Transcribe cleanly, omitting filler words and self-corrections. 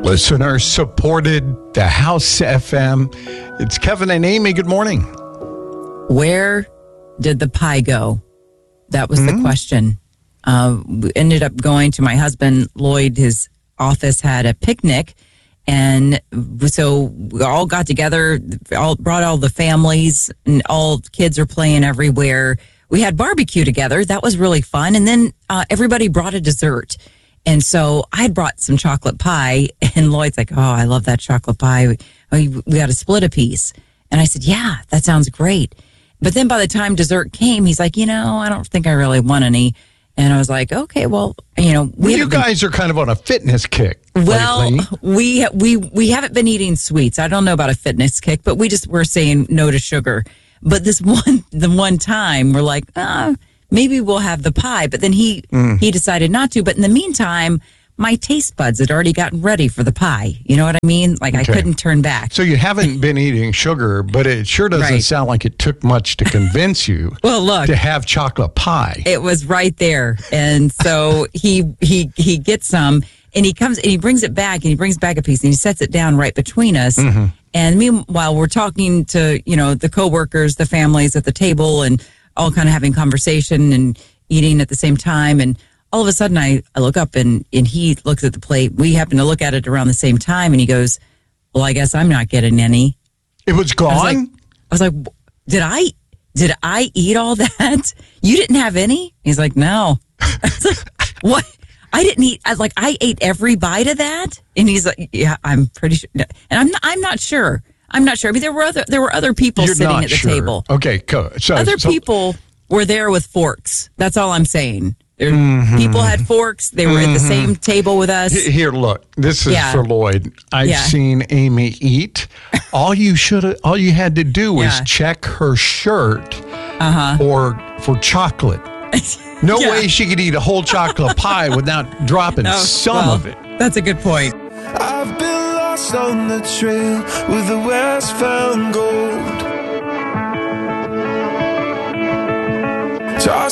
Listener supported the House FM. It's Kevin and Amy. Good morning. Where did the pie go? That was the question. We ended up going to my husband, Lloyd, his office had a picnic. And so we all got together, brought all the families, and all the kids are playing everywhere. We had barbecue together. That was really fun. And then everybody brought a dessert. And so I had brought some chocolate pie, and Lloyd's like, oh, I love that chocolate pie. We got to split a piece. And I said, yeah, that sounds great. But then by the time dessert came, he's like, I don't think I really want any. And I was like, okay, well, you guys are kind of on a fitness kick. Well, lately. we haven't been eating sweets. I don't know about a fitness kick, but we're saying no to sugar. But the one time we're like, maybe we'll have the pie. But then he decided not to. But in the meantime, my taste buds had already gotten ready for the pie. You know what I mean? Like I couldn't turn back. So you haven't been eating sugar, but it sure doesn't sound like it took much to convince you to have chocolate pie. It was right there. And so he gets some and he comes and he brings it back and he brings back a piece and he sets it down right between us. Mm-hmm. And meanwhile, we're talking to, the coworkers, the families at the table and all kind of having conversation and eating at the same time. And all of a sudden, I look up and he looks at the plate. We happen to look at it around the same time, and he goes, well, I guess I'm not getting any. It was gone? I was like, did I eat all that? You didn't have any? He's like, no. I was like, what? I didn't eat. I ate every bite of that. And he's like, yeah, I'm pretty sure. And I'm not sure. I'm not sure. I mean, there were other people sitting at the table. Okay, cool. So people were there with forks. That's all I'm saying. People had forks. They were at the same table with us. Here, look. This is for Lloyd. I've seen Amy eat. All you had to do was check her shirt for chocolate. No way she could eat a whole chocolate pie without dropping some of it. That's a good point. I've been lost on the trail with the west found gold.